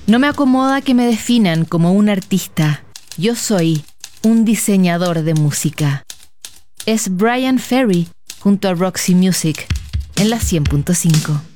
No me acomoda que me definan como un artista. Yo soy un diseñador de música. Es Bryan Ferry junto a Roxy Music en la 100.5.